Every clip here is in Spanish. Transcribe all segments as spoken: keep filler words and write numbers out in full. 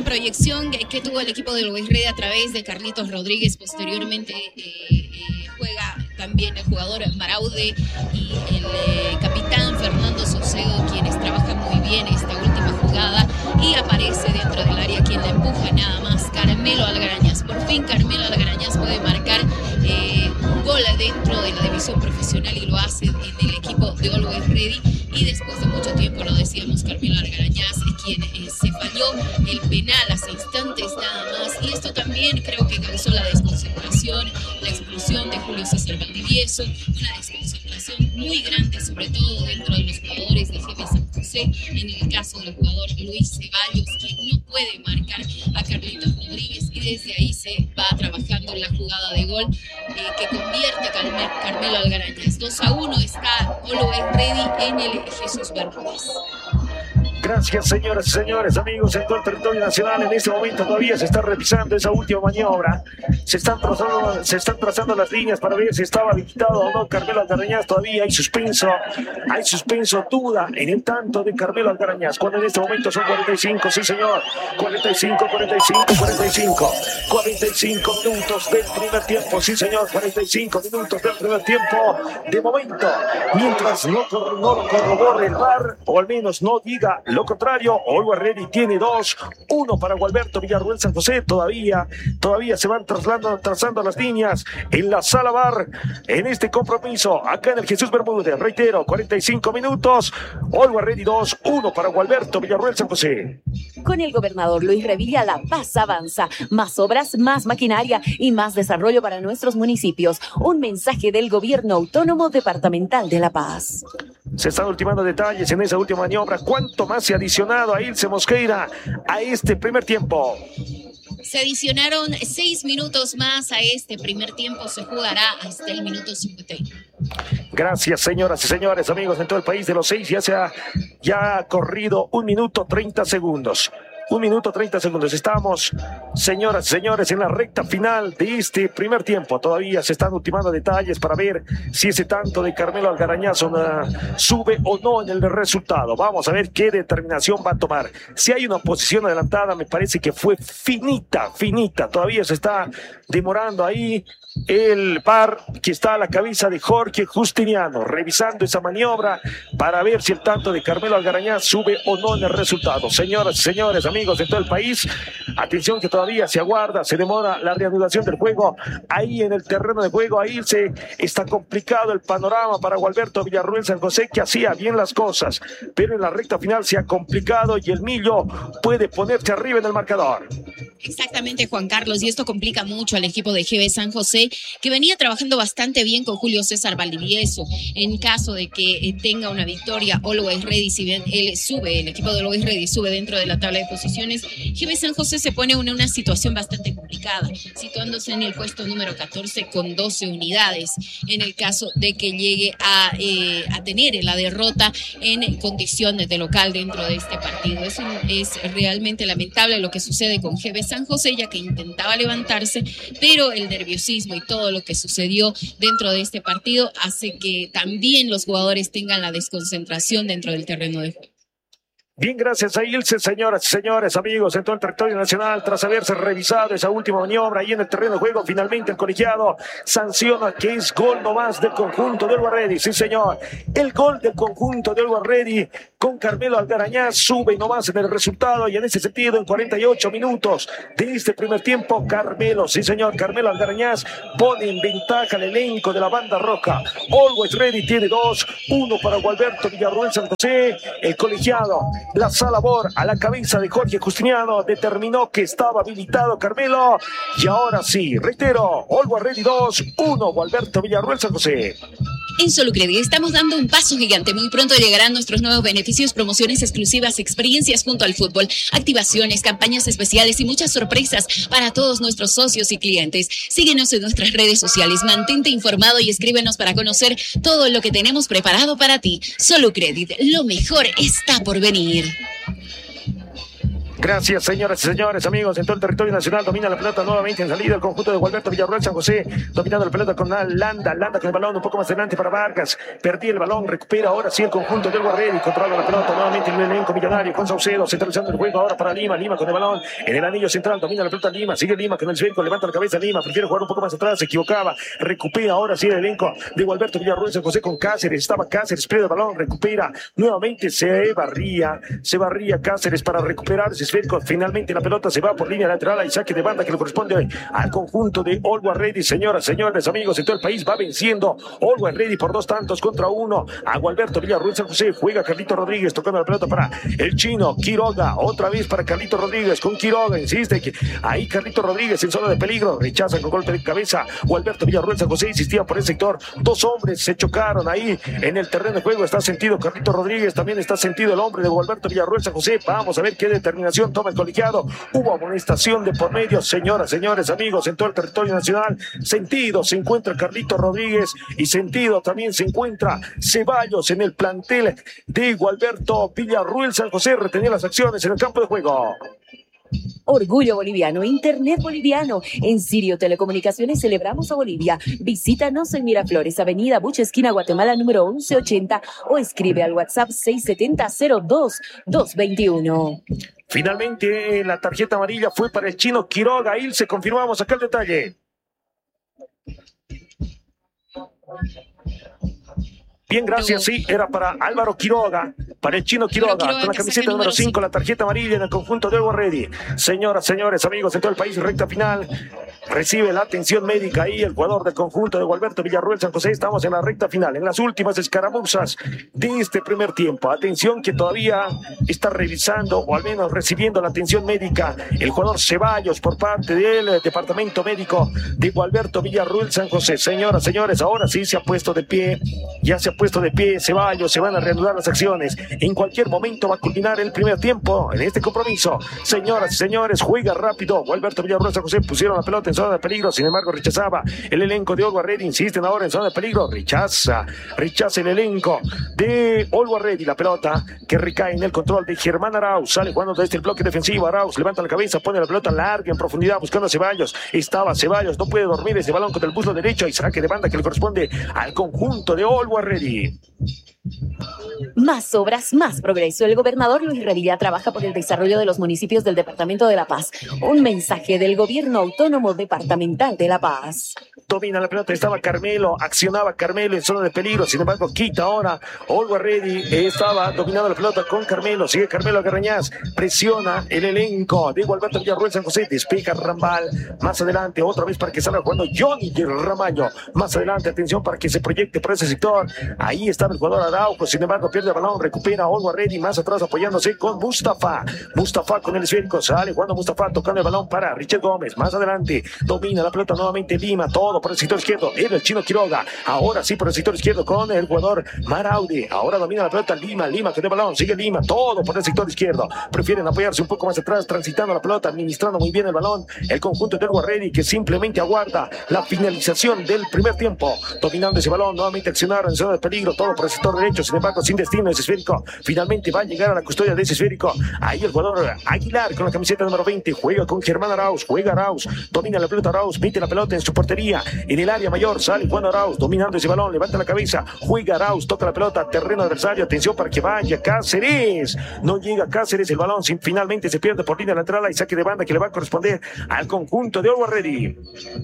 buena proyección que, que tuvo el equipo de Always Ready a través de Carlitos Rodríguez. Posteriormente eh, eh, juega también el jugador Maraude y el eh, capitán Fernando Saucedo, quienes trabajan muy bien esta última jugada, y aparece dentro del área quien la empuja nada más, Carmelo Algarañaz. Por fin Carmelo Algarañaz puede marcar eh, un gol dentro de la división profesional y lo hace en el equipo de Always Ready. Y después de mucho tiempo, lo decíamos, Carmelo Algarañaz es quien eh, se falló el penal hace instantes nada más. Y esto también creo que causó la desconcentración, la expulsión de Julio César Valdivieso, una desconcentración muy grande, sobre todo dentro de los jugadores de G B San José. En el caso del jugador Luis Ceballos, quien no puede marcar a Carlitos Rodríguez, y desde ahí se va trabajando en la jugada de gol eh, que convierte a Carme Carmelo Algarañaz. dos a uno está Always Ready en el Jesús Bermúdez. Gracias, señoras y señores, amigos en todo el territorio nacional. En este momento todavía se está revisando esa última maniobra. Se están trazando, se están trazando las líneas para ver si estaba habilitado o no Carmelo Algarañaz. Todavía hay suspenso, hay suspenso, duda en el tanto de Carmelo Algarañaz. Cuando en este momento son cuarenta y cinco, sí señor, cuarenta y cinco, cuarenta y cinco, cuarenta y cinco, cuarenta y cinco minutos del primer tiempo, sí señor, cuarenta y cinco minutos del primer tiempo. De momento, mientras no, no lo corrobore el V A R, o al menos no diga lo contrario, Always Ready tiene dos, uno para Gualberto Villarruel San José. Todavía, todavía se van trasladando, trazando las líneas en la sala V A R en este compromiso acá en el Jesús Bermúdez. Reitero, cuarenta y cinco minutos, Always Ready dos, uno para Gualberto Villarruel San José. Con el gobernador Luis Revilla, la paz avanza. Más obras, más maquinaria y más desarrollo para nuestros municipios. Un mensaje del Gobierno Autónomo Departamental de La Paz. Se están ultimando detalles en esa última maniobra. ¿Cuánto más se ha adicionado a Ilse Mosqueira a este primer tiempo? Se adicionaron seis minutos más a este primer tiempo. Se jugará hasta el minuto cincuenta y uno. Gracias, señoras y señores, amigos en todo el país. De los seis ya se ha, ya ha corrido un minuto treinta segundos. Un minuto treinta segundos. Estamos, señoras y señores, en la recta final de este primer tiempo. Todavía se están ultimando detalles para ver si ese tanto de Carmelo Algarañaz uh, sube o no en el resultado. Vamos a ver qué determinación va a tomar. Si hay una posición adelantada, me parece que fue finita, finita. Todavía se está demorando ahí el V A R, que está a la cabeza de Jorge Justiniano, revisando esa maniobra para ver si el tanto de Carmelo Algarañaz sube o no en el resultado. Señoras y señores, amigos de todo el país, atención que todavía se aguarda, se demora la reanudación del juego ahí en el terreno de juego. Ahí se está complicado el panorama para Gualberto Villarruel San José, que hacía bien las cosas, pero en la recta final se ha complicado y el Millo puede ponerse arriba en el marcador. Exactamente, Juan Carlos, y esto complica mucho al equipo de G B San José, que venía trabajando bastante bien con Julio César Valdivieso. En caso de que eh, tenga una victoria Always Ready, si bien él sube, el equipo de Always Ready sube dentro de la tabla de posiciones, G B San José se pone en una, una situación bastante complicada, situándose en el puesto número catorce con doce unidades, en el caso de que llegue a, eh, a tener la derrota en condiciones de local dentro de este partido. Eso es realmente lamentable lo que sucede con G B San José, ya que intentaba levantarse, pero el nerviosismo y todo lo que sucedió dentro de este partido hace que también los jugadores tengan la desconcentración dentro del terreno de juego. Bien, gracias a Ilse, señoras y señores, amigos en todo el territorio nacional. Tras haberse revisado esa última maniobra ahí en el terreno de juego, finalmente el colegiado sanciona que es gol nomás del conjunto de Always Ready. Sí, señor, el gol del conjunto de Always Ready con Carmelo Algarañaz sube nomás en el resultado, y en ese sentido, en cuarenta y ocho minutos de este primer tiempo, Carmelo, sí señor, Carmelo Algarañaz pone en ventaja al elenco de la banda roja. Always Ready tiene dos, uno para Gualberto Villarruel San José. El colegiado, la sala V A R a la cabeza de Jorge Justiniano, determinó que estaba habilitado Carmelo, y ahora sí, reitero, Always Ready dos, uno Gualberto Villarruel San José. En Solucredit estamos dando un paso gigante. Muy pronto llegarán nuestros nuevos beneficios, promociones exclusivas, experiencias junto al fútbol, activaciones, campañas especiales y muchas sorpresas para todos nuestros socios y clientes. Síguenos en nuestras redes sociales, mantente informado y escríbenos para conocer todo lo que tenemos preparado para ti. Solucredit, lo mejor está por venir. Gracias, señoras y señores, amigos, en todo el territorio nacional. Domina la pelota nuevamente en salida el conjunto de Gualberto Villarroel San José, dominando la pelota con Landa, Landa con el balón un poco más adelante para Vargas, perdí el balón, recupera ahora sí el conjunto del Guarreri, controla la pelota nuevamente en el elenco millonario con Saucedo, centralizando el juego ahora para Lima, Lima con el balón en el anillo central, domina la pelota Lima, sigue Lima con el esférico, levanta la cabeza Lima, prefiere jugar un poco más atrás, se equivocaba, recupera ahora sí el elenco de Gualberto Villarroel San José con Cáceres, estaba Cáceres, pierde el balón, recupera, nuevamente se barría, se barría Cáceres para recuperar ese esférico, finalmente la pelota se va por línea lateral, hay saque de banda que le corresponde al conjunto de Always Ready. Señoras, señores, amigos, en todo el país va venciendo Always Ready por dos tantos contra uno a Gualberto Villarroel San José. Juega Carlito Rodríguez tocando la pelota para el chino Quiroga, otra vez para Carlito Rodríguez con Quiroga, insiste que ahí Carlito Rodríguez en zona de peligro, rechaza con golpe de cabeza Gualberto Villarroel San José, insistía por el sector, dos hombres se chocaron ahí en el terreno de juego, está sentido Carlito Rodríguez, también está sentido el hombre de Gualberto Villarroel San José. Vamos a ver qué determinación toma el colegiado. Hubo amonestación de por medio, señoras, señores, amigos, en todo el territorio nacional. Sentido se encuentra Carlito Rodríguez y sentido también se encuentra Ceballos en el plantel de Gualberto Villarroel San José. Retenía las acciones en el campo de juego. Orgullo boliviano, Internet boliviano. En Sirio Telecomunicaciones celebramos a Bolivia. Visítanos en Miraflores, Avenida Buche, esquina Guatemala, número once ochenta, o escribe al WhatsApp seis siete cero cero dos dos dos uno. Finalmente la tarjeta amarilla fue para el chino Quiroga. Ilse, confirmamos acá el detalle. Bien, gracias, sí, era para Álvaro Quiroga, para el chino Quiroga, Quiroga con la camiseta número cinco, la tarjeta amarilla en el conjunto de Always Ready. Señoras, señores, amigos de todo el país, recta final, recibe la atención médica ahí el jugador del conjunto de Gualberto Villarroel San José. Estamos en la recta final, en las últimas escaramuzas de este primer tiempo. Atención que todavía está revisando, o al menos recibiendo la atención médica, el jugador Ceballos por parte del departamento médico de Gualberto Villarroel San José. Señoras, señores, ahora sí se ha puesto de pie, ya se ha puesto de pie Ceballos, se van a reanudar las acciones. En cualquier momento va a culminar el primer tiempo en este compromiso. Señoras y señores, juega rápido Gualberto Villarroel San José, pusieron la pelota en zona de peligro, sin embargo rechazaba el elenco de Always Ready, insisten ahora en zona de peligro, rechaza, rechaza el elenco de Always Ready, la pelota que recae en el control de Germán Arauz, sale jugando desde el bloque defensivo, Arauz levanta la cabeza, pone la pelota larga en profundidad, buscando a Ceballos, estaba Ceballos, no puede dormir ese balón con el muslo derecho, y saque de banda que le corresponde al conjunto de Always Ready. Más obras, más progreso. El gobernador Luis Revilla trabaja por el desarrollo de los municipios del Departamento de La Paz. Un mensaje del Gobierno Autónomo Departamental de La Paz. Domina la pelota, estaba Carmelo, accionaba Carmelo en zona de peligro, sin embargo quita ahora Always Ready, estaba dominando la pelota con Carmelo, sigue Carmelo Garrañaz, presiona el elenco de Gualberto Villarroel San José, despeja Rambal, más adelante otra vez para que salga jugando Johnny Ramayo, más adelante atención para que se proyecte por ese sector, ahí estaba el jugador Araujo, sin embargo pierde el balón, recupera Always Ready, más atrás apoyándose con Mustafa, Mustafa con el esférico, sale jugando Mustafa, tocando el balón para Richard Gómez, más adelante domina la pelota nuevamente Lima, todo por el sector izquierdo, era el chino Quiroga, ahora sí por el sector izquierdo con el jugador Maraude, ahora domina la pelota Lima, Lima con el balón, sigue Lima, todo por el sector izquierdo, prefieren apoyarse un poco más atrás, transitando la pelota, administrando muy bien el balón, el conjunto de Always Ready que simplemente aguarda la finalización del primer tiempo, dominando ese balón, nuevamente accionaron en zona de peligro, todo por el sector derecho, sin embargo sin destino ese esférico, finalmente va a llegar a la custodia de ese esférico, ahí el jugador Aguilar con la camiseta número veinte, juega con Germán Arauz, juega Arauz, domina la pelota Arauz, mete la pelota en su portería, en el área mayor, sale Juan Arauz, dominando ese balón, levanta la cabeza, juega Arauz, toca la pelota, terreno adversario, atención para que vaya Cáceres, no llega Cáceres, el balón sin, finalmente se pierde por línea lateral y saque de banda que le va a corresponder al conjunto de Always Ready.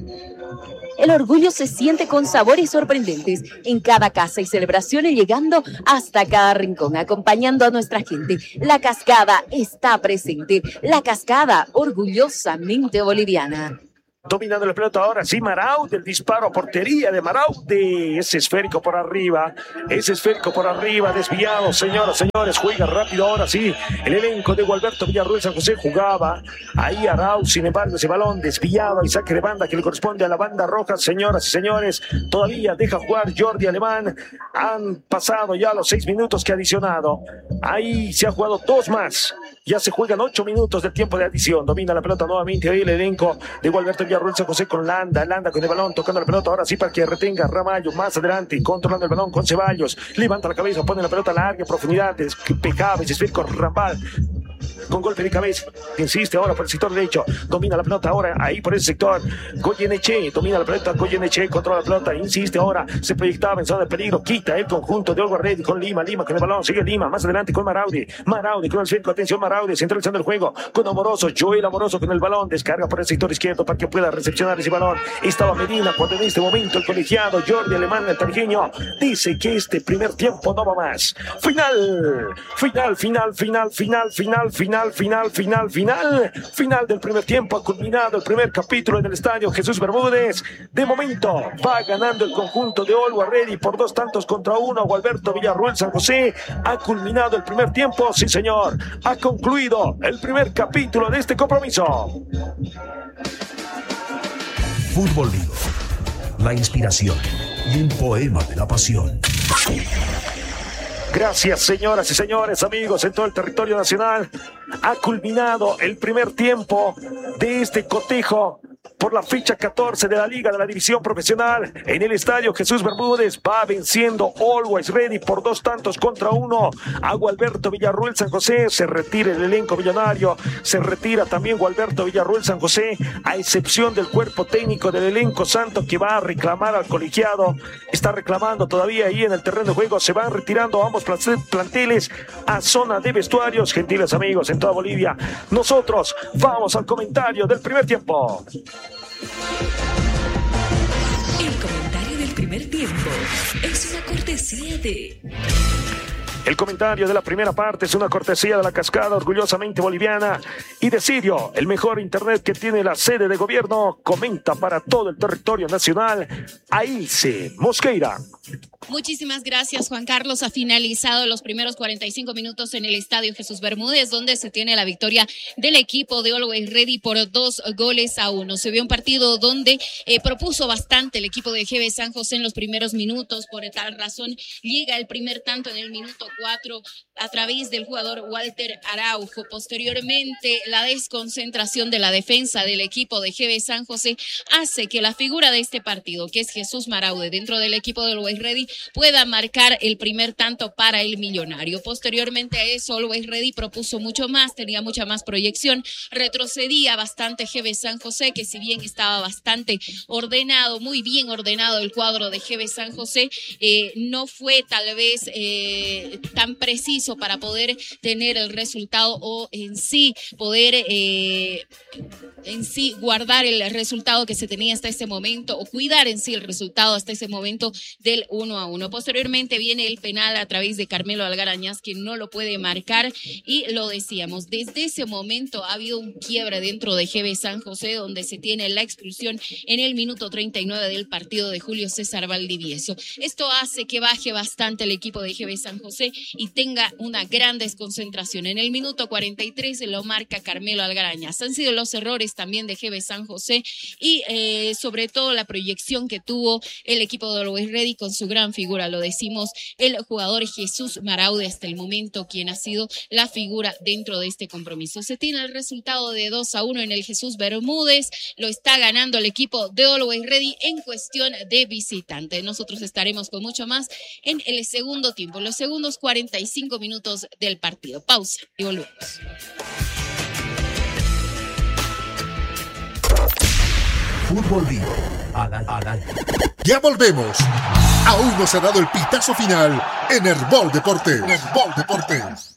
El orgullo se siente con sabores sorprendentes en cada casa y celebraciones, llegando hasta cada rincón, acompañando a nuestra gente. La Cascada está presente. La Cascada, orgullosamente boliviana. Dominando la pelota ahora sí Maraude, el disparo a portería de Maraude, ese esférico por arriba, ese esférico por arriba, desviado, señoras, señores, juega rápido ahora sí, el elenco de Gualberto Villarroel San José jugaba, ahí Arauz, sin embargo ese balón desviado y saque de banda que le corresponde a la banda roja, señoras y señores, todavía deja jugar Jordi Alemán, han pasado ya los seis minutos que ha adicionado, ahí se ha jugado dos más, ya se juegan ocho minutos del tiempo de adición, domina la pelota nuevamente ahí el elenco de Gualberto Villarroel San José con Landa, Landa con el balón, tocando la pelota, ahora sí para que retenga Ramallo, más adelante, controlando el balón con Ceballos, levanta la cabeza, pone la pelota larga, en profundidad, despejaba ese esférico Rambal, con golpe de cabeza. Insiste ahora por el sector derecho. Domina la pelota ahora ahí por ese sector. Goyeneche domina la pelota. Goyeneche controla la pelota. Insiste ahora. Se proyectaba en zona de peligro. Quita el conjunto de Always Ready con Lima. Lima con el balón. Sigue Lima. Más adelante con Maraude. Maraude con el centro. Atención Maraude. Centralizando el juego con Amoroso. Joel Amoroso con el balón. Descarga por el sector izquierdo para que pueda recepcionar ese balón. Estaba Medina cuando en este momento el colegiado Jordi Alemán, el tarijeño, dice que este primer tiempo no va más. Final. Final, final, final, final, final, final, final, final, final. Final del primer tiempo. Ha culminado el primer capítulo en el estadio Jesús Bermúdez. De momento va ganando el conjunto de Always Ready por dos tantos contra uno. Gualberto Villarruel San José. Ha culminado el primer tiempo. Sí, señor. Ha concluido el primer capítulo de este compromiso. Fútbol Vivo, la inspiración y un poema de la pasión. Gracias, señoras y señores, amigos en todo el territorio nacional. Ha culminado el primer tiempo de este cotejo por la fecha catorce de la Liga de la División Profesional. En el estadio Jesús Bermúdez va venciendo Always Ready por dos tantos contra uno a Gualberto Villarruel San José. Se retira el elenco millonario, se retira también Gualberto Villarruel San José, a excepción del cuerpo técnico del elenco santo que va a reclamar al colegiado. Está reclamando todavía ahí en el terreno de juego. Se van retirando ambos planteles a zona de vestuarios. Gentiles amigos en toda Bolivia, nosotros vamos al comentario del primer tiempo. El comentario del primer tiempo es una cortesía de... El comentario de la primera parte es una cortesía de la Cascada, orgullosamente boliviana, y de Sirio, el mejor internet que tiene la sede de gobierno. Comenta para todo el territorio nacional, Ailce Mosqueira. Muchísimas gracias, Juan Carlos. Ha finalizado los primeros cuarenta y cinco minutos en el estadio Jesús Bermúdez, donde se tiene la victoria del equipo de Always Ready por dos goles a uno. Se vio un partido donde eh, propuso bastante el equipo de G B San José en los primeros minutos. Por tal razón, llega el primer tanto en el minuto cuatro a través del jugador Walter Araujo. Posteriormente, la desconcentración de la defensa del equipo de G B San José hace que la figura de este partido, que es Jesús Maraude, dentro del equipo de Always Ready, pueda marcar el primer tanto para el millonario. Posteriormente a eso, Always Ready propuso mucho más, tenía mucha más proyección, retrocedía bastante G B San José, que si bien estaba bastante ordenado, muy bien ordenado el cuadro de G B San José, eh, no fue tal vez eh, tan preciso para poder tener el resultado o en sí poder eh, en sí guardar el resultado que se tenía hasta ese momento o cuidar en sí el resultado hasta ese momento del uno a uno. Posteriormente viene el penal a través de Carmelo Algarañaz, que no lo puede marcar, y lo decíamos, desde ese momento ha habido un quiebre dentro de G B San José, donde se tiene la expulsión en el minuto treinta y nueve del partido de Julio César Valdivieso. Esto hace que baje bastante el equipo de G B San José y tenga una gran desconcentración. En el minuto cuarenta y tres lo marca Carmelo Algarañaz. Han sido los errores también de G B San José y eh, sobre todo la proyección que tuvo el equipo de Always Ready con su gran figura, lo decimos, el jugador Jesús Maraude hasta el momento, quien ha sido la figura dentro de este compromiso. Se tiene el resultado de dos a uno en el Jesús Bermúdez, lo está ganando el equipo de Always Ready en cuestión de visitante. Nosotros estaremos con mucho más en el segundo tiempo, los segundos cuarenta y cinco minutos del partido. Pausa y volvemos. Fútbol Vivo, al aire. Ya volvemos. Aún no se ha dado el pitazo final en Herbol Deportes. Herbol Deportes.